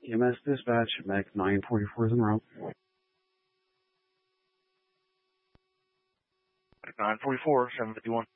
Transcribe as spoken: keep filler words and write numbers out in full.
E M S dispatch, Mac nine forty-four is en route. nine forty-four, seven fifty-one.